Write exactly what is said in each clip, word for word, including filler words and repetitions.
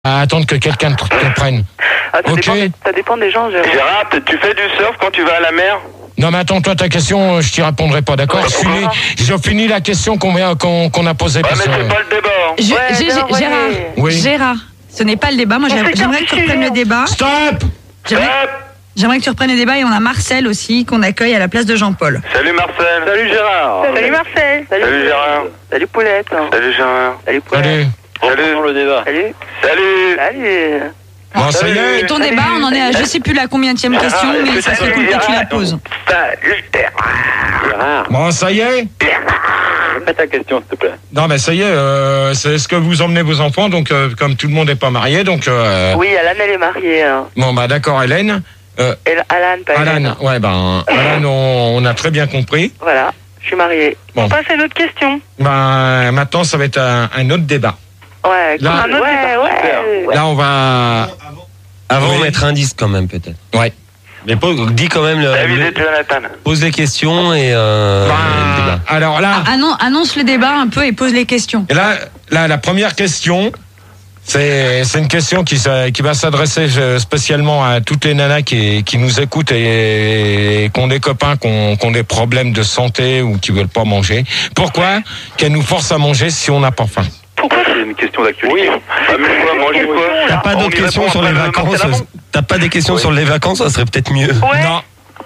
à attendre que quelqu'un te, te prenne. Ah, ça, ok. dépend, ça dépend des gens, Gérard. Gérard, tu fais du surf quand tu vas à la mer? Non mais attends, toi ta question, je t'y répondrai pas, d'accord? Je finis, je finis la question qu'on vient, qu'on, qu'on a posée. Ouais, mais c'est pas le débat. Hein. Je- Ouais, j'ai- bien j'ai- Gérard, Oui. Gérard, ce n'est pas le débat. Moi, On j'aimerais fait j'aimerais que tu quinze reprennes le sujets. débat. Stop. J'aimerais, Hop. j'aimerais que tu reprennes le débat et on a Marcel aussi qu'on accueille à la place de Jean-Paul. Salut Marcel. Salut Gérard. Salut Marcel. Salut, Salut Gérard. Salut Poulette. Salut Gérard. Salut Poulette. Allez. Salut le débat. Salut. Salut. Salut. Bon, ça y Et est. ton Salut. débat, on en est à je sais plus la combienième question, Gérard, mais ça serait cool que tu la poses. Salut Gérard. Bon, ça y est. Fais ta question, s'il te plaît. Non mais ça y est, euh, c'est ce que vous emmenez vos enfants, donc euh, comme tout le monde n'est pas marié, donc. Euh, Oui, Alan, elle est mariée. Hein. Bon bah d'accord, Hélène. Euh, Et Alan, pas Hélène. Alan, ouais ben Alan, on, on a très bien compris. Voilà, je suis mariée. Bon. On passe à une autre question. Ben maintenant, ça va être un, un autre débat. Ouais, Là- un autre ouais, ouais, ouais. Là, on va. Avant, Oui. mettre un disque quand même, peut-être. Ouais. Mais pose, dis quand même, le, David le- et Jonathan. pose les questions et euh, Ben, le débat. alors là, Annon- annonce le débat un peu et pose les questions. et là, là, la première question, c'est c'est une question qui, s'a- qui va s'adresser euh, spécialement à toutes les nanas qui, qui nous écoutent et, et qui ont des copains qui ont, qui ont des problèmes de santé ou qui veulent pas manger. Pourquoi qu'elles nous forcent à manger si on n'a pas faim? Pourquoi c'est une question d'actualité? Oui. Amuse-toi, mange quoi? T'as pas d'autres questions sur les vacances T'as pas des questions sur les vacances Ça serait peut-être mieux. Ouais. Non.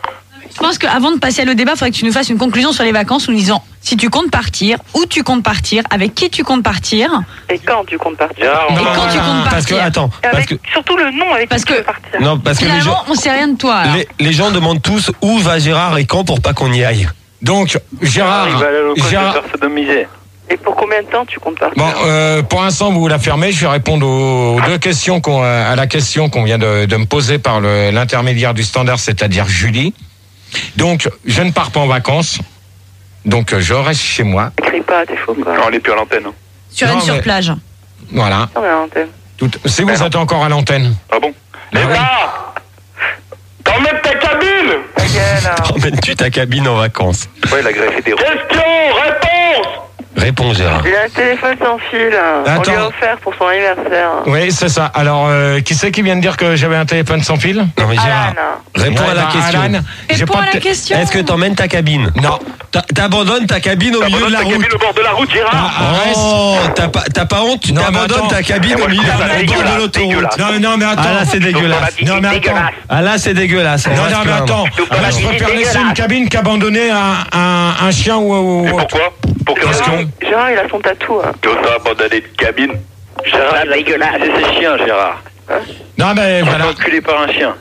Je pense qu'avant de passer à le débat, il faudrait que tu nous fasses une conclusion sur les vacances en nous disant si tu comptes partir, où tu comptes partir, avec qui tu comptes partir. Et quand tu comptes partir? Gérard, Et on quand tu comptes Parce que, partir. attends, Et parce avec que, surtout le nom avec Parce qui tu que- veux partir. non, parce que les Finalement, gens, on sait rien de toi. alors. les, les gens demandent tous où va Gérard et quand pour pas qu'on y aille. Donc, Gérard, il va aller au coach Gérard, se faire sodomiser. Et pour combien de temps tu comptes partir? bon, euh, pour l'instant, vous la fermez. Je vais répondre aux, aux deux questions qu'on, à la question qu'on vient de, de me poser par le, l'intermédiaire du standard, c'est-à-dire Julie. Donc, je ne pars pas en vacances. Donc, je reste chez moi. Crie pas, t'es faux quoi. Non, on est plus à l'antenne. Sur Non, une sur mais- plage. Voilà. On est à l'antenne. Tout, si vous êtes encore à l'antenne. Ah bon? Bah Les oui. gars! T'emmènes ta cabine! Ta gueule. hein. Emmènes-tu ta cabine en vacances? Ouais, il a greffé des roues. Question! Réponse! Réponds, Gérard. Il a un téléphone sans fil. hein. On lui Attends. a offert pour son anniversaire. Oui, c'est ça. Alors, euh, qui c'est qui vient de dire que j'avais un téléphone sans fil? Non, mais Gérard, Alan. réponds Ouais, à la bah, question. Alan, j'ai Réponds pas à de la té- question. Est-ce que t'emmènes ta cabine? Non. T'a- T'abandonnes ta cabine au milieu de T'abandonnes la ta route. cabine au bord de la route, Gérard! Ah, reste. Oh, t'as pas, t'as pas honte? Tu Non, mais t'abandonnes attends. ta cabine Et moi, au milieu je trouve ça au bord de dégueulasse, l'autoroute. dégueulasse. Non, non, mais attends. Ah là, c'est dégueulasse. Non, mais attends. Ah là, c'est dégueulasse. On Non, va non, se mais plaindre. attends. Tout Là, pas je la préfère vie, laisser dégueulasse. une cabine qu'abandonner un, un, un chien ou, ou Et autre. pourquoi? Pour quelle Parce raison? que- Gérard, il a son tatou. Hein. Tu vas abandonner une cabine? Gérard, c'est dégueulasse. C'est ses chiens, Gérard. Non, mais Il voilà. est enculé par un chien.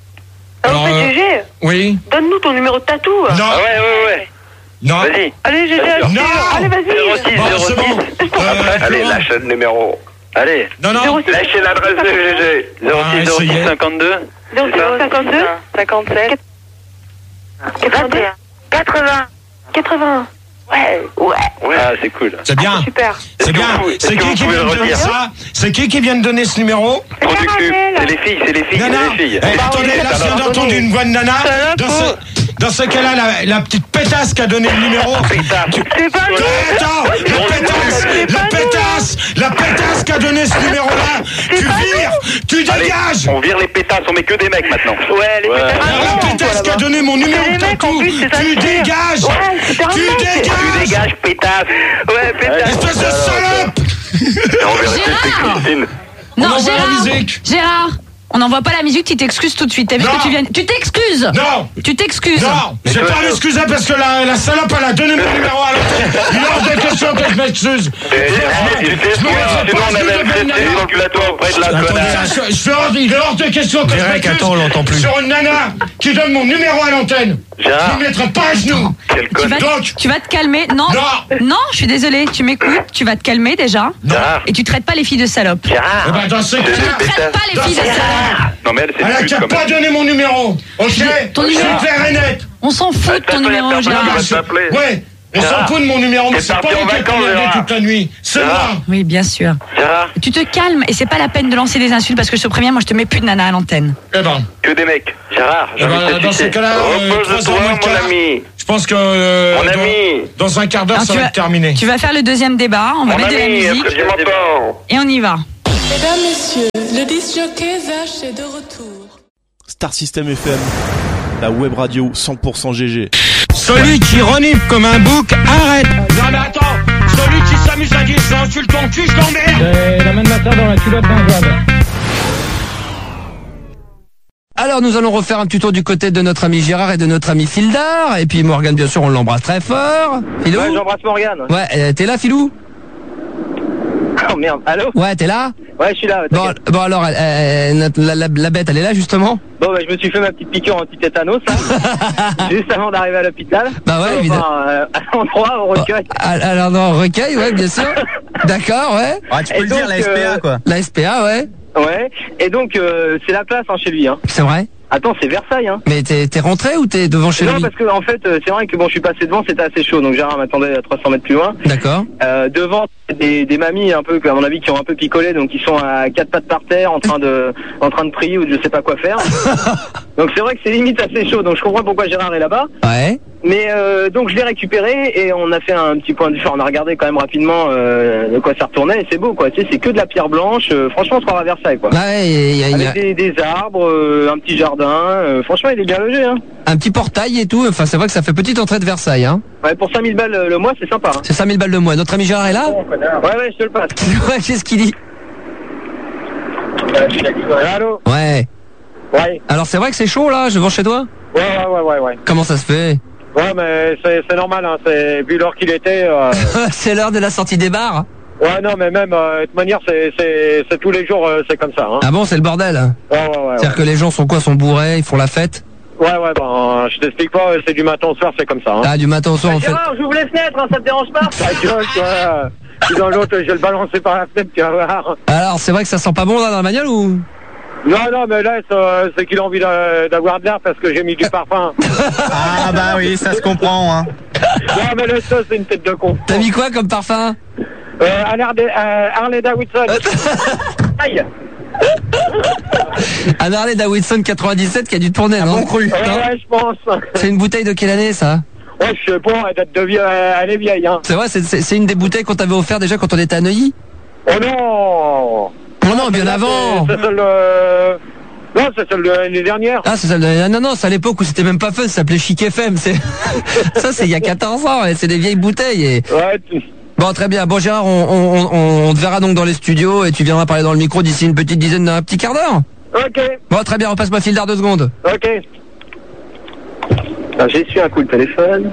Ah, Alors, en fait, euh, G G, Oui. donne-nous ton numéro de tatou. Non. Ah ouais, ouais, ouais. Non. Vas-y. Allez, G G, Non. achetez. Allez, vas-y. zéro six, Bon, zéro c'est bon. six. Euh, Allez, Florent. lâche le numéro. Allez. Non, non. zéro six. Lâchez l'adresse de G G. zéro six zéro six cinquante-deux. zéro six cinquante-deux cinquante-sept quatre-vingts quatre-vingts quatre-vingts Ouais, ouais. Ouais. Ah, c'est cool. C'est bien. Super. C'est bien. Est-ce C'est que qui vous qui pouvez vient le de donner redire ça? C'est qui qui vient de donner ce numéro? Trop du cul. C'est les filles, c'est les filles, Non, non. c'est les filles. Eh, attendez, là, je viens d'entendre une voix de nana. Dans ce, dans ce cas-là, la, la petite pétasse qui a donné le numéro. Pétasse. Tu- C'est pas nous. Attends, la pétasse, la pétasse, la pétasse qui a donné ce numéro-là. Tu vires, tu Allez, dégages. on vire les pétasses, on met que des mecs maintenant. Ouais, les pétasses. Alors, la pétasse qui a donné mon numéro de tatou, tu dégages, tu Tu dégages. dégages, pétasse. Ouais, pétasse. Espèce de salope. On verra Gérard. Christine. On Non, envoie la Gérard. musique. Gérard, on n'envoie pas la musique, tu t'excuses tout de suite. T'as vu ce Non. que tu viens. Tu t'excuses. Non. Tu t'excuses. Non, je vais pas m'excuser parce que la, la salope elle a donné mon numéro à l'autre. Il est hors de question que je m'excuse. Et, tu sais, Je me mettrai sinon pas on à avait excuser le devant une traité nana. éjaculatoire auprès de la Attendez, connasse. Ça, je, je fais hors, il est hors de question que je Derek, m'excuse attends, on l'entend plus. sur une nana qui donne mon numéro à l'antenne. Gérard. Je ne mettrai pas à genoux. Quel Tu vas, con. Donc. tu vas te calmer. Non. Non. Non, je suis désolée. Tu m'écoutes. Tu vas te calmer déjà. Gérard. Et tu traites pas les filles de salopes. Eh Gérard. ben, dans ce Je- cas-là, Traite pas les Dans filles de ce salopes. Non mais elle elle a c'est qu'à plus quand pas même. donner mon numéro. Ok. Ton C'est numéro. clair et net. On s'en fout de ton T'as pas numéro, la Gérard. personne qui va t'appeler. Ouais. On s'en Gérard. fout de mon numéro, mais T'es c'est pas parti en moi qui ai vacances, commandé Gérard. toute la nuit. C'est Gérard. moi. Oui, bien sûr. Gérard. Tu te calmes et c'est pas la peine de lancer des insultes parce que je te préviens, moi je te mets plus de nana à l'antenne. Eh ben, Que des mecs. Gérard, j'ai Eh ben, envie de te dans ces sucer. cas-là, euh, Repose-toi, trois heures moins mon quart. ami. je pense que euh, Mon dans, ami. dans un quart d'heure, Alors, ça tu va vas- être terminé. Tu vas faire le deuxième débat, on va Mon mettre de la ami, est-ce musique que tu m'entends? et on y va. Mesdames, messieurs, le disc jockey Zach est de retour. Star System F M, la web radio cent pour cent G G. Celui qui renifle comme un bouc, arrête. Non mais attends, celui qui s'amuse à dire j'insulte ton cul, je l'emmerde. C'est la main de ma soeur dans la culotte d'un job. Alors nous allons refaire un petit tour du côté de notre ami Gérard et de notre ami Fildar. Et puis Morgane, bien sûr, on l'embrasse très fort. Filou ? Ouais, j'embrasse Morgane. Ouais, euh, t'es là, Filou ? Oh merde, allô ? Ouais, t'es là ? Ouais, je suis là. Bon, bon alors, euh, euh, notre- la, la, la bête, elle est là justement ? Bon, bah, je me suis fait ma petite piqûre anti-tétanos, là, juste avant d'arriver à l'hôpital. Bah ouais, Enfin, évidemment. euh, à l'endroit, au recueil. Ah, Alors non, recueil, ouais, bien sûr. D'accord, ouais. Ouais, tu peux Et le dire, donc, la S P A, euh, quoi. La S P A, ouais. Ouais, et donc, euh, c'est la place, hein, chez lui, hein. C'est vrai. Attends, c'est Versailles, hein. Mais t'es t'es rentré ou t'es devant chez Non, lui ? parce que, en fait, euh, c'est vrai que, bon, je suis passé devant, c'était assez chaud, donc Gérard m'attendait à trois cents mètres plus loin. D'accord. Euh, devant, des, des mamies, un peu, à mon avis, qui ont un peu picolé, donc ils sont à quatre pattes par terre, en train de, en train de prier ou de je sais pas quoi faire. Donc c'est vrai que c'est limite assez chaud, donc je comprends pourquoi Gérard est là-bas. Ouais. Mais euh, donc je l'ai récupéré et on a fait un petit point de vue, on a regardé quand même rapidement euh, de quoi ça retournait et c'est beau quoi, tu sais, c'est que de la pierre blanche, euh, franchement on se croit à Versailles quoi. Ouais, il y a, il y a Avec des, des arbres, euh, un petit jardin, euh, franchement il est bien logé hein. un petit portail et tout. Enfin, c'est vrai que ça fait petite entrée de Versaï, hein. Ouais, pour cinq mille balles le mois c'est sympa. Hein. C'est cinq mille balles le mois. Notre ami Gérard est là ? Ouais, ouais, je te le passe. Ouais, qu'est-ce qu'il dit ? Allô ? Ouais. Ouais. Alors c'est vrai que c'est chaud là, je vais chez toi ? Ouais, ouais, ouais, ouais, ouais. Comment ça se fait ? Ouais, mais c'est, c'est normal, hein, c'est, vu l'heure qu'il était... Euh... C'est l'heure de la sortie des bars ? Ouais, non, mais même, euh, de toute manière, c'est, c'est, c'est tous les jours, euh, c'est comme ça. Hein. Ah bon, c'est le bordel. Ouais, ouais, ouais. C'est-à-dire ouais. que les gens sont quoi ? Sont bourrés, ils font la fête ? Ouais, ouais, ben, je t'explique pas, c'est du matin au soir, c'est comme ça. Hein. Ah, du matin au soir, en fait. Gérard, j'ouvre les fenêtres, hein, ça te dérange pas? Ta gueule, toi. Si dans l'autre, je vais le balancer par la fenêtre, tu vas voir. Alors, c'est vrai que ça sent pas bon là dans la bagnole ou ? Non, non, mais là, c'est, c'est qu'il a envie d'a- d'avoir de l'air parce que j'ai mis du parfum. Ah bah oui, ça se comprend, hein. Non, mais là, ça, c'est une tête de con. T'as mis quoi comme parfum ? Euh, à l'air de, euh, Harley Davidson. Aïe. Un Harley Davidson quatre-vingt-dix-sept qui a dû tourner, non ? Bon cru. Ouais, ouais, je pense. C'est une bouteille de quelle année ça ? Ouais, je sais pas, elle date de vie, elle est vieille, hein. C'est vrai, c'est- c'est c'est une des bouteilles qu'on t'avait offert déjà quand on était à Neuilly ? Oh non. Non, non, bien avant. C'est celle de... Non, c'est celle de l'année dernière. Ah, c'est ça. ah, Non, non, c'est à l'époque où c'était même pas fun, ça s'appelait Chic F M. C'est... ça, c'est il y a quatorze ans, et c'est des vieilles bouteilles. Et... Ouais, tu... Bon, très bien. Bon, Gérard, on, on, on, on te verra donc dans les studios et tu viendras parler dans le micro d'ici une petite dizaine, un petit quart d'heure. Ok, Bon, très bien, on passe ma fil d'art deux secondes. ok. Ah, j'ai su un coup de téléphone.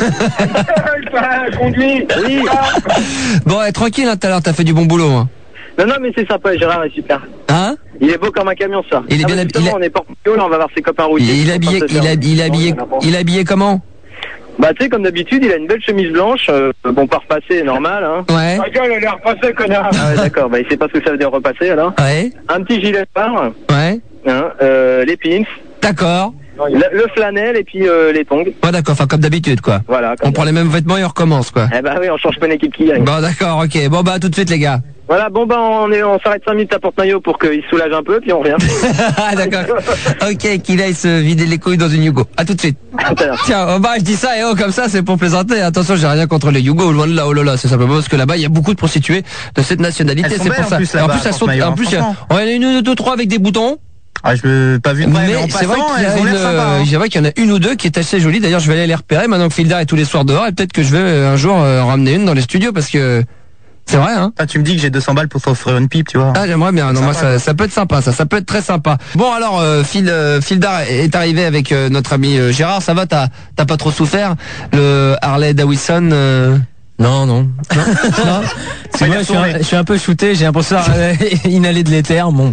Conduit. Oui. Bon, ouais, tranquille, hein, tout à l'heure, t'as fait du bon boulot. Hein, Non, non, mais c'est sympa, Gérard est super. hein Il est beau comme un camion, ça. Il est Ah, bien bah, habi- justement, il a- on est porte-pio, là, on va voir ses copains routiers. il, il est habillé, il, a- il est habillé, il est habillé, comment? Bah, tu sais, comme d'habitude, il a une belle chemise blanche. Euh, bon, pas repassé, normal, hein. Ouais, Ta gueule, elle est repassée, connard. Ah ouais, d'accord, bah, il sait pas ce que ça veut dire repasser, alors. ouais, Un petit gilet noir, ouais. hein, euh, les pins, D'accord. le, le flanel et puis euh, les tongs. Ouais, d'accord, enfin, comme d'habitude, quoi. Voilà. On prend les mêmes vêtements et on recommence, quoi. Eh bah oui, on change pas une équipe qui gagne. Bon, d'accord, ok. Bon, bah, à tout de suite, les gars. Voilà, bon bah on est, on s'arrête cinq minutes à Porte-Maillot pour qu'il se soulage un peu, puis on revient. Ah, d'accord. Ok, qu'il aille se vider les couilles dans une Yugo. À tout de suite. Tiens, oh, bah, je dis ça et oh, comme ça, c'est pour plaisanter. Attention, j'ai rien contre les Yugo, loin de là, oh là là. C'est simplement parce que là-bas, il y a beaucoup de prostituées de cette nationalité. Elles sont C'est belles, pour en ça. plus, Et en là-bas, plus, elles sont, Porte-Maillot, en plus, il y a, franchement. on en a une, deux, trois avec des boutons. Ah, je veux pas vu de près, mais, en c'est vrai passant, qu'il y a elles ont une, l'air sympas, hein. c'est vrai qu'il y en a une ou deux qui est assez jolie. D'ailleurs, je vais aller les repérer maintenant que Fildar est tous les soirs dehors et peut-être que je vais euh, un jour euh, en ramener une dans les studios parce que c'est vrai, hein. Ah, tu me dis que j'ai deux cents balles pour t'offrir une pipe, tu vois. Ah, j'aimerais bien. Non, moi, Sympa, ça, ça peut être sympa, ça. Ça peut être très sympa. Bon, alors, euh, Phil, euh, Fildar est arrivé avec euh, notre ami euh, Gérard. Ça va, t'as, t'as pas trop souffert? Le Harley Davidson, euh... Non, non. Non, non. C'est moi, je suis, un, je suis un peu shooté, j'ai l'impression d'inhaler de l'éther, bon.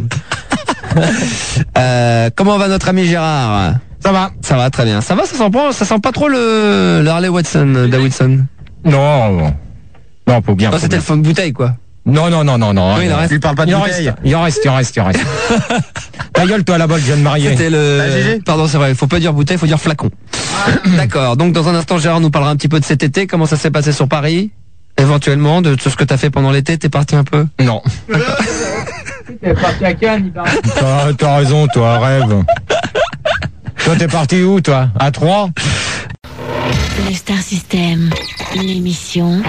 euh, comment va notre ami Gérard? Ça va. Ça va, très bien. Ça va, ça sent pas, ça sent pas trop le, le Harley Watson, euh, Davidson? Non, non. Non, faut bien. Non, faut c'était bien. le fond de bouteille, quoi. Non, non, non, non, non. Oui, il en reste. Lui parle pas de Il en bouteille. reste, il en reste, il en reste, il en reste. Ta gueule, toi, là-bas, je viens de marier. C'était le. Ah, G G. Pardon, c'est vrai. Faut pas dire bouteille, faut dire flacon. D'accord. Donc, dans un instant, Gérard nous parlera un petit peu de cet été. Comment ça s'est passé sur Paris? Éventuellement, de tout ce que t'as fait pendant l'été. T'es parti un peu? Non. T'es parti à Cannes, il paraît. T'as, t'as raison, toi, rêve. Toi, t'es parti où, toi? À Troyes? Le Star System, l'émission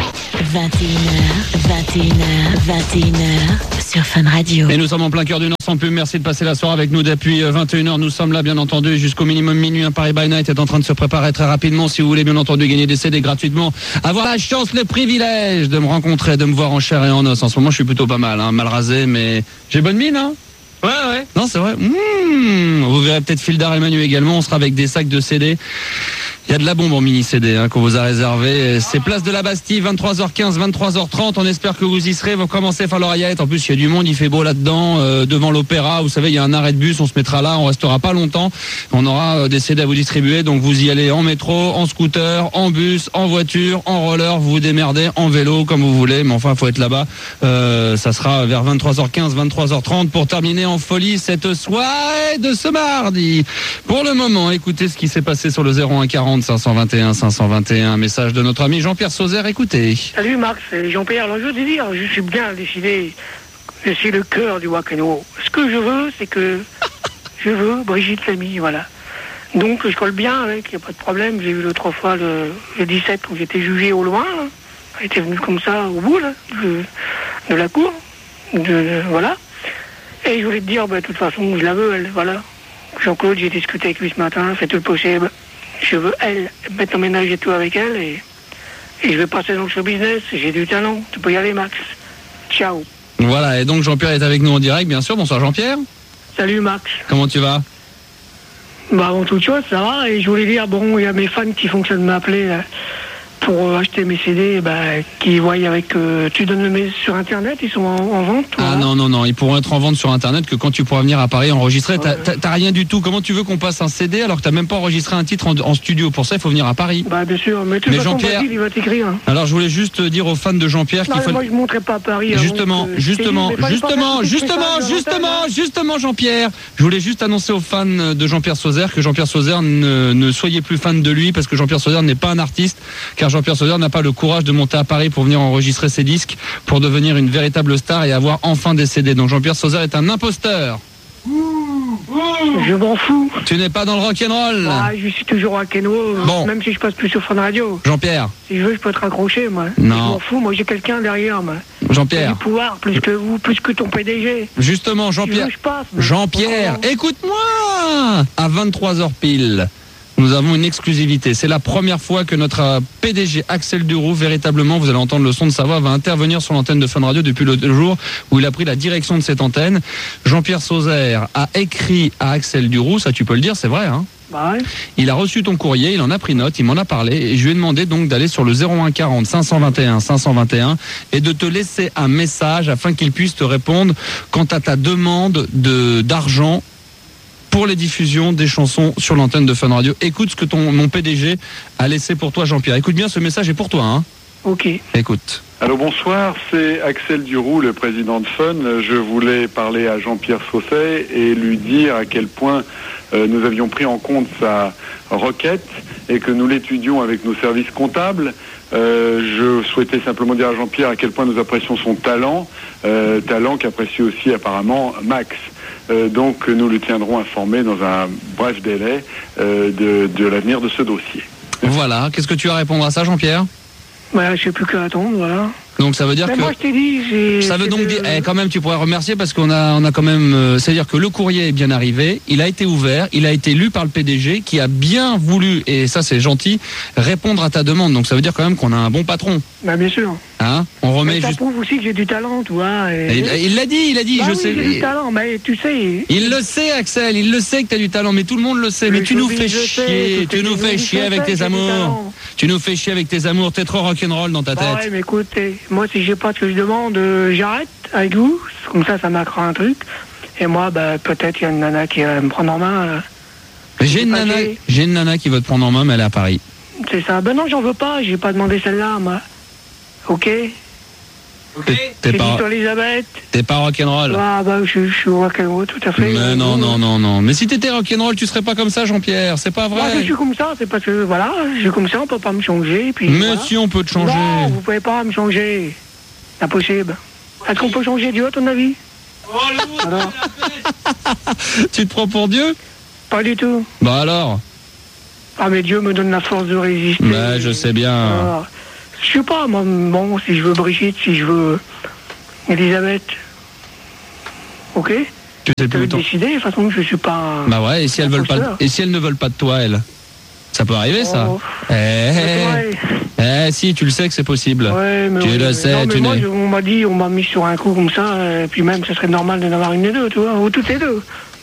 vingt et une heures, vingt et une heures, vingt et une heures sur Fun Radio. Et nous sommes en plein cœur du Nord sans pub. Merci de passer la soirée avec nous depuis vingt et une heures. Nous sommes là, bien entendu, jusqu'au minimum minuit. Un Paris by Night est en train de se préparer très rapidement. Si vous voulez, bien entendu, gagner des C D gratuitement, avoir la chance, le privilège de me rencontrer, de me voir en chair et en os. En ce moment, je suis plutôt pas mal, hein, mal rasé, mais j'ai bonne mine, hein. Ouais, ouais. Non, c'est vrai. Mmh. Vous verrez peut-être Fildar et Manu également. On sera avec des sacs de C D. Il y a de la bombe en mini C D hein, qu'on vous a réservé. C'est place de la Bastille, vingt-trois heures quinze, vingt-trois heures trente. On espère que vous y serez. Vous commencez à faire l'oreillette. En plus, il y a du monde, il fait beau là-dedans. Euh, devant l'opéra, vous savez, il y a un arrêt de bus. On se mettra là, on restera pas longtemps. On aura euh, des C D à vous distribuer. Donc vous y allez en métro, en scooter, en bus, en voiture, en roller. Vous vous démerdez, en vélo, comme vous voulez. Mais enfin, faut être là-bas. Euh, ça sera vers vingt-trois heures quinze, vingt-trois heures trente pour terminer en folie cette soirée de ce mardi. Pour le moment, écoutez ce qui s'est passé sur le zéro un quarante cinq cent vingt et un cinq cent vingt et un, message de notre ami Jean-Pierre Sauzère, écoutez. Salut Max, c'est Jean-Pierre. Alors je veux te dire, je suis bien décidé, je suis le cœur du rock'n'roll. Ce que je veux, c'est que je veux Brigitte Lamy, voilà. Donc je colle bien avec, il n'y a pas de problème. J'ai vu l'autre fois le, le dix-sept où j'étais jugé au loin, là. Elle était venue comme ça au bout là, de, de la cour, de, de, voilà. Et je voulais te dire, bah, de toute façon, je la veux, elle, voilà. Jean-Claude, j'ai discuté avec lui ce matin, fait tout le possible. Je veux, elle, mettre en ménage et tout avec elle, et, et je vais passer dans le show business, j'ai du talent, tu peux y aller, Max. Ciao. Voilà, et donc Jean-Pierre est avec nous en direct, bien sûr. Bonsoir Jean-Pierre. Salut Max. Comment tu vas? Bah, avant toute chose, ça va, et je voulais dire, bon, il y a mes fans qui font que ça de m'appeler, là, pour acheter mes C D, bah, qui voient avec... Euh, tu donnes le mail sur Internet, ils sont en, en vente. Ah non, non, non, ils pourront être en vente sur Internet que quand tu pourras venir à Paris enregistrer. Ouais. T'as, t'as, t'as rien du tout. Comment tu veux qu'on passe un C D alors que t'as même pas enregistré un titre en, en studio? Pour ça, il faut venir à Paris. Bah bien sûr, mais de toute façon, Jean-Pierre, il va t'écrire. Hein. Alors je voulais juste dire aux fans de Jean-Pierre qu'il faut... Moi, je ne montrerai pas à Paris. Justement, que... justement, justement, justement, justement, justement, Jean-Pierre. Je voulais juste annoncer aux fans de Jean-Pierre Sauzère que Jean-Pierre Sauzère ne, ne soyez plus fan de lui parce que Jean-Pierre Sauzère n'est pas un artiste, car Jean-Pierre Sauzère n'a pas le courage de monter à Paris pour venir enregistrer ses disques, pour devenir une véritable star et avoir enfin des C D. Donc Jean-Pierre Sauzère est un imposteur. Je m'en fous. Tu n'es pas dans le rock'n'roll. Ah, je suis toujours rock'n'roll, bon. Même si je passe plus sur Fun Radio. Jean-Pierre. Si je veux, je peux te raccrocher, moi. Non. Je m'en fous, moi j'ai quelqu'un derrière, moi. Jean-Pierre. J'ai du pouvoir, plus que vous, plus que ton P D G. Justement, Jean-Pierre. Si je passe, Jean-Pierre, écoute-moi. À vingt-trois heures pile, nous avons une exclusivité. C'est la première fois que notre P D G Axel Duroux, véritablement, vous allez entendre le son de sa voix, va intervenir sur l'antenne de Fun Radio depuis le jour où il a pris la direction de cette antenne. Jean-Pierre Sauzère a écrit à Axel Duroux, ça tu peux le dire, c'est vrai, hein? Bah ouais. Il a reçu ton courrier, il en a pris note, il m'en a parlé et je lui ai demandé donc d'aller sur le zéro un quarante cinq cent vingt et un cinq cent vingt et un et de te laisser un message afin qu'il puisse te répondre quant à ta demande de d'argent pour les diffusions des chansons sur l'antenne de Fun Radio. Écoute ce que ton mon P D G a laissé pour toi, Jean-Pierre. Écoute bien, ce message est pour toi, hein. Ok. Écoute. Allô, bonsoir, c'est Axel Duroux, le président de Fun. Je voulais parler à Jean-Pierre Sauzère et lui dire à quel point euh, nous avions pris en compte sa requête et que nous l'étudions avec nos services comptables. Euh, je souhaitais simplement dire à Jean-Pierre à quel point nous apprécions son talent, euh, talent qu'apprécie aussi apparemment Max. Euh, donc nous le tiendrons informé dans un bref délai euh, de, de l'avenir de ce dossier. Voilà, qu'est-ce que tu as à répondre à ça, Jean-Pierre? Bah, je sais plus qu'à attendre, voilà. Donc ça veut dire mais que... moi je t'ai dit, j'ai... Ça veut donc de... dire... Eh, quand même, tu pourrais remercier parce qu'on a, on a quand même... Euh, c'est-à-dire que le courrier est bien arrivé, il a été ouvert, il a été lu par le P D G qui a bien voulu, et ça c'est gentil, répondre à ta demande. Donc ça veut dire quand même qu'on a un bon patron. Bah bien sûr. Hein? On remet mais ça juste... prouve aussi que j'ai du talent, tu vois. Et... Et il l'a dit, il a dit, bah je oui, sais... j'ai du talent, mais tu sais... Il le sait, Axel, il le sait que tu as du talent, mais tout le monde le sait. Mais tu nous fais chier, tu nous fais chier avec tes amours. Tu nous fais chier avec tes amours, t'es trop rock'n'roll dans ta tête. Ouais, mais écoute, moi si j'ai pas ce que je demande, euh, j'arrête avec vous, comme ça ça m'accroît un truc. Et moi, bah peut-être il y a une nana qui va me prendre en main. Euh, j'ai une nana, j'ai une nana qui va te prendre en main, mais elle est à Paris. C'est ça. Ben non, j'en veux pas, j'ai pas demandé celle-là, moi. Ok. T'es, t'es pas, Elisabeth. T'es pas rock'n'roll. Ah bah je, je suis rock'n'roll tout à fait. Mais non, non, non, non. Mais si t'étais rock'n'roll, tu serais pas comme ça, Jean-Pierre. C'est pas vrai. Bah, je suis comme ça, c'est parce que voilà, je suis comme ça, on peut pas me changer. Puis, mais voilà. si on peut te changer. Non, vous pouvez pas me changer. Impossible. Est-ce qu'on peut changer Dieu à ton avis? Oh, alors tu te prends pour Dieu? Pas du tout. Bah alors? Ah mais Dieu me donne la force de résister. Bah je sais bien. Alors, Je sais pas, moi, bon, si je veux Brigitte, si je veux Elisabeth. Ok. Tu sais plus où t'en- décider, de toute façon, je suis pas. Bah ouais, et si elles veulent pas, de- et si elles ne veulent pas de toi, elles, ça peut arriver, ça. Oh. Eh, eh, eh, si, tu le sais que c'est possible. Ouais, mais tu oui, le mais- sais, non, mais tu moi, n'es. je- on m'a dit, on m'a mis sur un coup comme ça, et puis même, ce serait normal d'en avoir une des deux, tu vois, ou toutes les deux.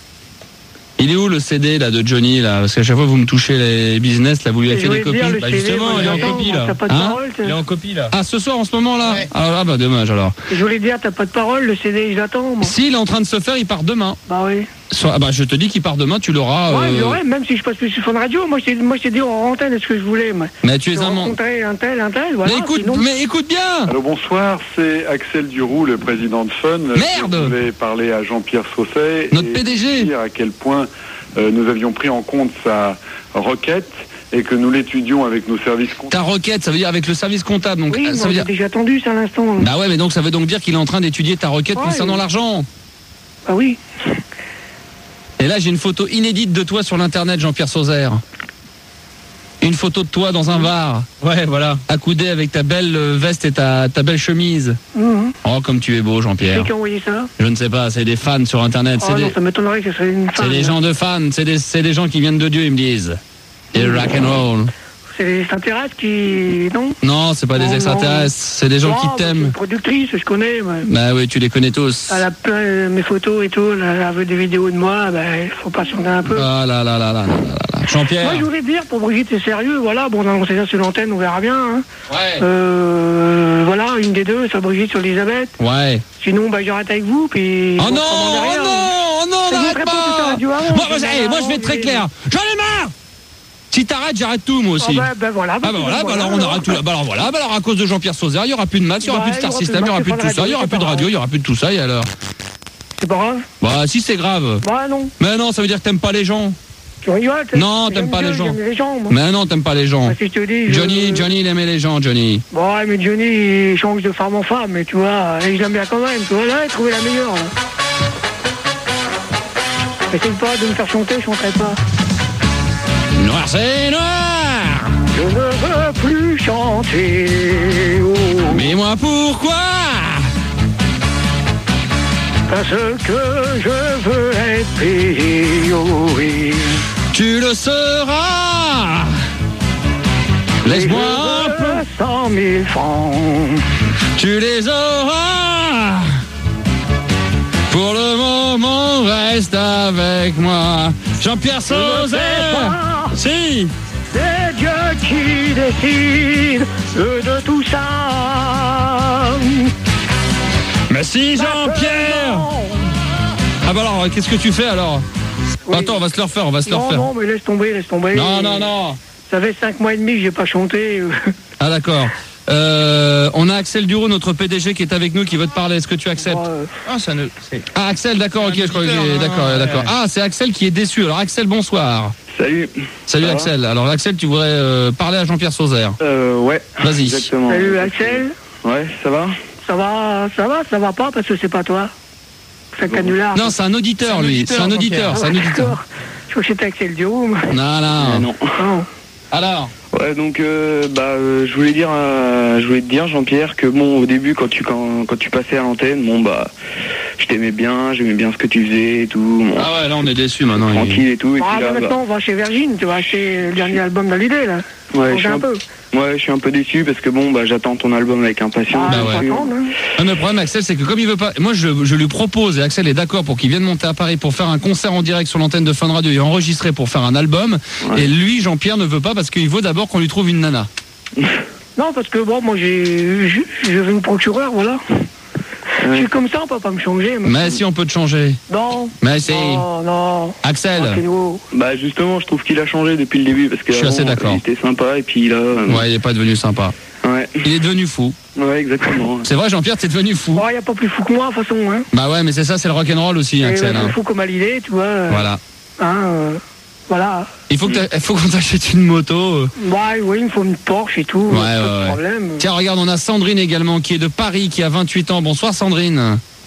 Il est où le C D là de Johnny là? Parce qu'à chaque fois vous me touchez les business là, vous lui avez Et fait je des voulais copies. dire, le Bah C D, justement, moi, il est en j'attends, copie moi, là. t'as pas de Hein parole, t'es- Il est en copie là. Ah, ce soir en ce moment là. Ah, ah, bah dommage alors. Je voulais dire, t'as pas de parole, le C D, je l'attends, moi. Si il est en train de se faire, il part demain. Bah oui. Soit- ah bah je te dis qu'il part demain, tu l'auras. Ouais, euh, je l'aurais, même si je passe plus sur Fun Radio, moi, je t'ai- moi, je t'ai dit en antenne, est-ce que je voulais, moi. Mais tu es Je un man- rencontrais un tel, un tel, voilà. Mais écoute, sinon- mais écoute bien. Allô, bonsoir, c'est Axel Duroux, le président de Fun. Merde. Je voulais parler à Jean-Pierre Sausset. Notre et P D G. dire à quel point euh, nous avions pris en compte sa requête et que nous l'étudions avec nos services comptables. Ta requête, ça veut dire avec le service comptable. Donc, Oui, euh, mais ça on veut a dire. déjà attendu ça à l'instant. Bah ouais, mais donc ça veut donc dire qu'il est en train d'étudier ta requête Ouais, concernant oui. l'argent. Ah oui. Et là, j'ai une photo inédite de toi sur l'internet, Jean-Pierre Sauzère. Une photo de toi dans un bar. Ouais, voilà. Accoudé avec ta belle euh, veste et ta, ta belle chemise. Mhm. Oh, comme tu es beau, Jean-Pierre. Qui a envoyé ça? Je ne sais pas, c'est des fans sur internet. Ah C'est non, des, ça m'étonnerait que ce serait une c'est femme. des gens de fans, c'est des, c'est des gens qui viennent de Dieu, ils me disent. Et rock and roll. C'est les extraterrestres qui. Non? Non, c'est pas Non, des non. extraterrestres, c'est des gens Non, qui bah, c'est t'aiment. une productrice, je connais. Moi. Bah oui, tu les connais tous. Elle a plein de mes photos et tout, elle a vu des vidéos de moi, ben, il faut patienter un peu. Ah là là là là là là là. Jean-Pierre. Moi, je voulais dire, pour Brigitte, c'est sérieux, voilà, bon, on a annoncé ça sur l'antenne, on verra bien. Hein. Ouais. Euh, voilà, une des deux, soit Brigitte, soit Elisabeth. Ouais. Sinon, bah, j'arrête avec vous, puis. Oh on non, se commande oh derrière. non, oh non, Mais je n'arrête voudrais pas que ça pas. radio avant, Moi, je moi, voudrais hey, moi, je vais avant, être très mais- clair. J'en ai marre. Si t'arrêtes, j'arrête tout, moi aussi. Ah bah, bah voilà. Ah bah voilà, bah alors on arrête tout là. Bah alors voilà, bah alors à cause de Jean-Pierre Sauzère, il y aura plus de Max, il y aura Bah, plus de Star il y aura System, il plus y aura de plus de Max, tout ça, il y aura c'est plus de pas radio, il y aura plus de tout ça, et alors? C'est pas grave? Bah si c'est grave. Bah non. Mais non, ça veut dire que t'aimes pas les gens. Tu rigoles? t'es- Non, t'aimes j'aime pas bien, les gens. j'aime les gens, moi. Mais non, t'aimes pas les gens. Bah, si je te dis, je- Johnny, Johnny, il aimait les gens, Johnny. Bon, ouais, mais Johnny, il change de femme en femme, mais tu vois, et je l'aime bien quand même, tu vois, là, il a trouvé la meilleure, là. Essaye pas de me faire chanter, je chanterai pas. Noir, c'est noir. Je ne veux plus chanter, oh, Mais moi, pourquoi? parce que je veux être payé, oh, oui. Tu le seras. Laisse-moi un peu. cent mille francs. Tu les auras. Pour le moment, reste avec moi. Jean-Pierre Sauzère. Si. C'est Dieu qui décide de tout ça. Mais si, Jean-Pierre. Ah bah alors, qu'est-ce que tu fais alors? Oui. Attends, on va se le refaire, on va se le Non, refaire. non, mais laisse tomber, laisse tomber. Non, non, non. Ça fait cinq mois et demi que j'ai pas chanté. Ah d'accord. Euh, on a Axel Duroux, notre P D G, qui est avec nous, qui veut te parler. Est-ce que tu acceptes? Ah, ça ne. c'est- Ah Axel, d'accord, ok, je crois que auditeur, j'ai. hein, D'accord, ouais. d'accord. Ah, c'est Axel qui est déçu. Alors Axel, bonsoir. Salut. Salut Ça va Axel. Alors Axel, tu voudrais euh, parler à Jean-Pierre Sauzère. Euh, ouais. Vas-y. Exactement. Salut Axel. Ouais, ça va? Ça va, ça va, ça va pas parce que c'est pas toi. C'est un canular. Non, c'est un auditeur, C'est un lui. auditeur, C'est un Jean-Pierre. auditeur, c'est un Ah, auditeur. d'accord. Je crois que c'était Axel Duroux. moi. Non, non. non. Non. Alors. Ouais, donc euh, bah euh, je voulais dire, euh, je voulais te dire Jean-Pierre que bon au début quand tu quand, quand tu passais à l'antenne, bon bah je t'aimais bien, j'aimais bien ce que tu faisais et tout. Bon, Ah ouais, là on est déçu maintenant. il- tranquille et tout. Et Ah, puis mais là, maintenant, on va chez Virgin, tu vas acheter le dernier album d'Hallyday, là. bah, ouais, je Change suis un un peu. ouais, je suis un peu déçu parce que bon bah j'attends ton album avec impatience. Ah, Bah faut ouais. attendre, hein. Ah, mais le problème, Axel, c'est que comme il veut pas, moi je, je lui propose et Axel est d'accord pour qu'il vienne monter à Paris pour faire un concert en direct sur l'antenne de Fun Radio et enregistrer pour faire un album. Ouais. Et lui, Jean-Pierre, ne veut pas parce qu'il veut d'abord qu'on lui trouve une nana. Non, parce que bon, moi, j'ai, je, je veux une procureure, voilà. Je suis comme ça, on peut pas me changer. moi. Mais si on peut te changer. Non. Mais si. Non, non. Axel. Ah, c'est nouveau. Bah justement, je trouve qu'il a changé depuis le début parce que Je suis avant, assez d'accord. il était sympa et puis là. euh, Ouais, il est pas devenu sympa. Ouais. Il est devenu fou. Ouais, exactement. C'est vrai, Jean-Pierre, t'es devenu fou. Il n'y a pas plus fou que moi, de toute façon. Hein. Bah ouais, mais c'est ça, c'est le rock'n'roll aussi, Et, Axel. euh, hein. fou comme Hallyday, tu vois. euh, Voilà. Hein, euh, voilà. Il faut que t'a- il faut qu'on t'achète une moto. euh. Ouais, oui, il me faut une Porsche et tout. Ouais, pas ouais, de ouais. problème. Tiens, regarde, on a Sandrine également qui est de Paris, qui a vingt-huit ans. Bonsoir Sandrine.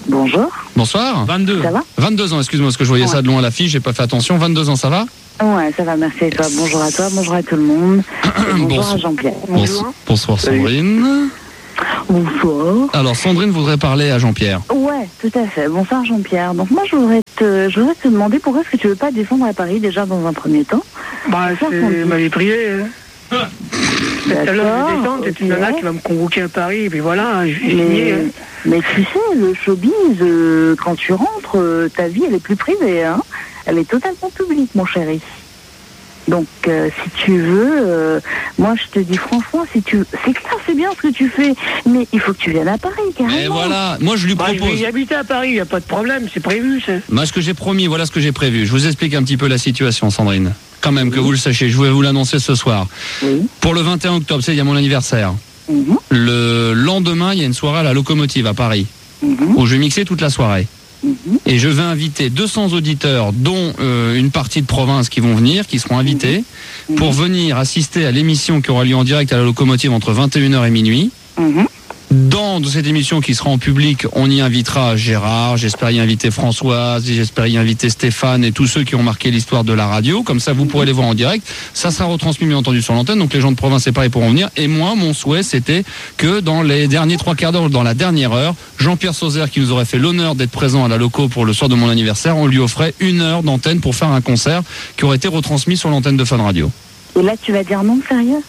Bonjour. Bonsoir. vingt-deux. Ça va? vingt-deux ans, excuse-moi, parce que je voyais Ouais. ça de loin à la fiche, j'ai pas fait attention. vingt-deux ans, ça va? Ouais, ça va, merci. Et toi, bonjour à toi, bonjour à tout le monde. Et bonjour Bonsoir. à Jean-Pierre. Bonsoir, bonsoir Sandrine. Bonsoir. Alors Sandrine voudrait parler à Jean-Pierre. Ouais, tout à fait. Bonsoir Jean-Pierre. Donc moi, je voudrais te, je voudrais te demander pourquoi est-ce que tu veux pas descendre à Paris déjà dans un premier temps? Bah, c'est ma vie privée. Hein. Tout à l'heure, je vais descendre, c'est une nana qui va me convoquer à Paris, et puis voilà, je vais signer. Mais, mais tu sais, le showbiz, euh, quand tu rentres, euh, ta vie, elle est plus privée, hein. Elle est totalement publique, mon chéri. Donc, euh, si tu veux, euh, moi, je te dis franchement, si tu, c'est clair, c'est bien ce que tu fais, mais il faut que tu viennes à Paris, carrément. Et voilà, moi je lui Bah, je propose. vais y habiter à Paris, il n'y a pas de problème, c'est prévu, ça. Moi, ce que j'ai promis, voilà ce que j'ai prévu. Je vous explique un petit peu la situation, Sandrine. Quand même, que vous le sachiez, je vais vous l'annoncer ce soir. Oui. Pour le vingt et un octobre, c'est il y a mon anniversaire. Mhm. Le lendemain, il y a une soirée à la Locomotive à Paris, Mhm. où je vais mixer toute la soirée. Mhm. Et je vais inviter deux cents auditeurs, dont euh, une partie de province qui vont venir, qui seront invités, pour venir assister à l'émission qui aura lieu en direct à la Locomotive entre vingt et une heures et minuit. Mhm. Dans cette émission qui sera en public, on y invitera Gérard, j'espère y inviter Françoise, j'espère y inviter Stéphane et tous ceux qui ont marqué l'histoire de la radio. Comme ça, vous pourrez les voir en direct. Ça sera retransmis, bien entendu, sur l'antenne. Donc les gens de province et Paris pourront venir. Et moi, mon souhait, c'était que dans les derniers trois quarts d'heure, dans la dernière heure, Jean-Pierre Sauzère, qui nous aurait fait l'honneur d'être présent à la loco pour le soir de mon anniversaire, on lui offrait une heure d'antenne pour faire un concert qui aurait été retransmis sur l'antenne de Fun Radio. Et là, tu vas dire non, sérieux?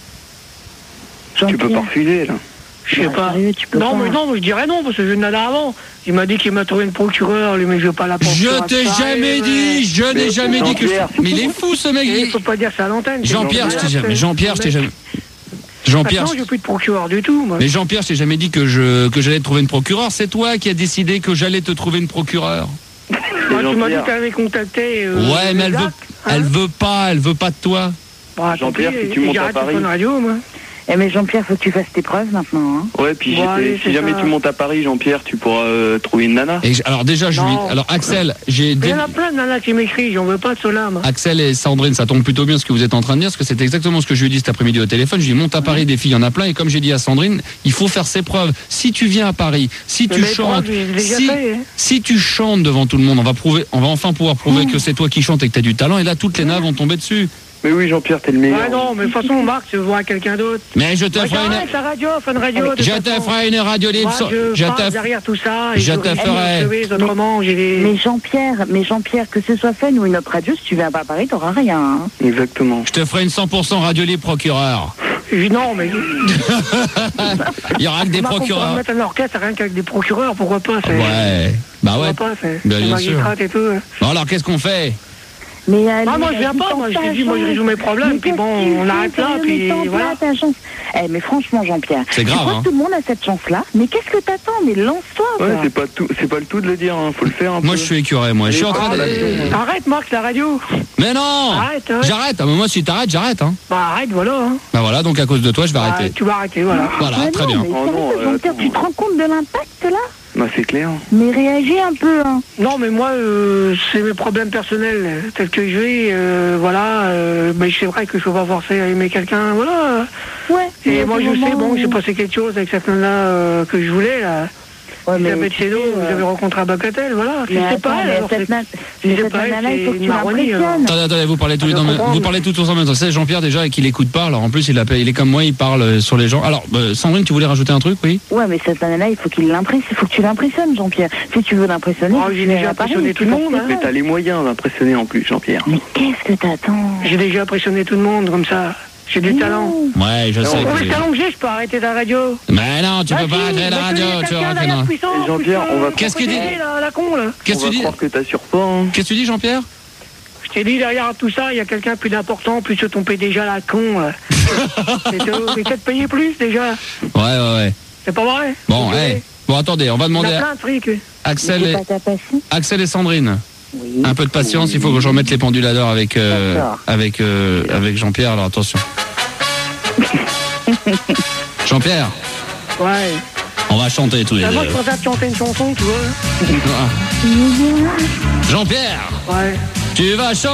Tu peux pas refuser, là. Je sais Bah, pas. sérieux, tu peux Non, pas. mais non, mais je dirais non, parce que je n'en ai avant. Il m'a dit qu'il m'a trouvé une procureure, lui, mais je veux pas la procureure. Je t'ai jamais dit, je n'ai jamais dit que je... Mais il est fou, ce mec. Il faut pas dire ça à l'antenne. Jean-Pierre, je t'ai jamais... Jean-Pierre, je t'ai jamais... Jean-Pierre, Maintenant, j'ai plus de procureur du tout, moi. mais Jean-Pierre, je t'ai jamais dit que je que j'allais te trouver une procureure. C'est toi qui as décidé que j'allais te trouver une procureure. Moi, tu m'as dit que tu avais contacté. Euh, Ouais, mais elle veut, elle veut pas, elle veut pas de toi. Bah, Jean-Pierre, tant pis, si tu montes à j'arrête Paris. Fun Radio, moi. Eh mais Jean-Pierre, faut que tu fasses tes preuves maintenant, hein. Ouais, puis Bon, j'étais- allez, si c'est jamais ça. tu montes à Paris, Jean-Pierre, tu pourras euh, trouver une nana. Et j'- alors déjà, je lui, Non. alors Axel, j'ai Il dé- y en a plein de nanas qui m'écrivent, j'en veux pas de cela, moi. Axel et Sandrine, ça tombe plutôt bien ce que vous êtes en train de dire, parce que c'est exactement ce que je lui ai dit cet après-midi au téléphone. Je lui ai dit, monte à Paris, des filles, il y en a plein. Et comme j'ai dit à Sandrine, il faut faire ses preuves. Si tu viens à Paris, si Mais tu les chantes, preuves, je les ai déjà si, fait, hein. si tu chantes devant tout le monde, on va prouver, on va enfin pouvoir prouver que c'est toi qui chantes et que tu as du talent. Et là, toutes les naves vont tomber dessus. Mais oui, Jean-Pierre, t'es le meilleur. Ouais, non, mais de toute façon, Marc, tu vois quelqu'un d'autre. Mais je te Bah, ferai j'arrête une, la radio, Fun Radio. de je toute te façon. ferai une radio libre. Moi, sur- je je passe te, derrière tout ça. et je te risque ferai- de me sauver, autrement, j'ai des... Mais Jean-Pierre, mais Jean-Pierre, que ce soit Fun ou une autre radio, si tu viens pas à Paris, t'auras rien, hein. Exactement. je te ferai une cent pour cent radio libre procureur. Non, mais... Il y aura que des Marc, on pourra procureurs. mettre un orchestre rien qu'avec des procureurs, pourquoi pas c'est... Ouais, bah ouais. Pourquoi pas, c'est... Bah, c'est bien sûr. magistrate et tout. Bon alors, qu'est-ce qu'on fait? Mais euh, Ah, moi, lui, je viens il pas, tente moi, je ta te dis, moi, je chance. résous mes problèmes, Mais puis qu'est-ce bon, qu'il on fait, arrête là, sérieux, puis mais tente voilà. là ta chance. Eh, mais franchement, Jean-Pierre, C'est grave, je crois hein. que tout le monde a cette chance-là. Mais qu'est-ce que t'attends? Mais lance-toi, Ouais, quoi. c'est pas tout, c'est pas le tout de le dire, hein. Faut le faire un peu. Moi, je suis écœuré, moi. Je suis en train de... Arrête, Marc, la radio. Mais non! Arrête, arrête. J'arrête. Ah, mais moi, si t'arrêtes, j'arrête, hein. Bah, arrête, voilà. Hein. Bah voilà, donc à cause de toi, je vais Bah, arrêter. tu vas arrêter, voilà. Voilà, Mais très non, bien. Mais Oh sérieux, non, euh, Jean-Pierre, tu te rends compte de l'impact, là? Bah, c'est clair. Mais réagis un peu, hein. Non, mais moi, euh, c'est mes problèmes personnels, euh, tels que je vis, euh, voilà. Euh, mais c'est vrai que je peux pas forcer à aimer quelqu'un, voilà. Ouais. il y Et a moi, des je sais, moments bon, où- j'ai passé quelque chose avec cette nana euh, que je voulais, là. Ouais, mais Elisabeth tu Chéneau, sais, vous euh, avez rencontré à Bacatel, voilà. Si Mais c'est attends, pas elle, mais alors cette c'est... na- si mais c'est cette pas elle, nana, il faut c'est que tu une marronnier, alors. l'impressionnes. Attendez, attendez, vous parlez tous, Je non, mais comprends. vous parlez tous ensemble. en même temps. C'est Jean-Pierre déjà et qu'il écoute pas. Alors en plus, il, appelle, il est comme moi, il parle euh, sur les gens. Alors, euh, Sandrine, tu voulais rajouter un truc, oui? Ouais, mais cette nana, il faut qu'il l'impressionne. Il faut que tu l'impressionnes, Jean-Pierre. Si tu veux l'impressionner, Oh, faut que j'ai tu viennes déjà à Paris, impressionné tu tout le fasses monde, tes hein. Mais preuves. t'as les moyens d'impressionner en plus, Jean-Pierre. Mais qu'est-ce que t'attends? J'ai déjà impressionné tout le monde, comme ça. J'ai du talent. Ouais, je sais. Oh, que- le talent que j'ai, je peux arrêter la radio. Mais non, tu Ah, peux pas si, arrêter la mais radio, tenez, tu quelqu'un vois que derrière non. puissant, Jean-Pierre, puissant, on va- Qu'est-ce que tu dis la, la con, là. Qu'est-ce On que va tu dis croire que t'assures pas, hein. Qu'est-ce que tu dis, Jean-Pierre? Je t'ai dit, derrière tout ça, il y a quelqu'un plus d'important, plus ton P D G la con, là. C'est tout. Mais peut-être payer plus, déjà. Ouais, ouais, ouais. C'est pas vrai? Bon, Désolé. hey. Bon, attendez, on va Il y demander a à plein de trucs. Axel C'est et, pas ta passion? Axel et Sandrine. Oui. Un peu de patience, il faut que je remette les pendules à l'heure avec, euh, D'accord. avec, euh, avec Jean-Pierre. Alors attention. Jean-Pierre, Ouais. on va chanter tous les Moi, je deux. préfère te chanter une chanson, tu vois. Jean-Pierre, Ouais. tu vas chanter.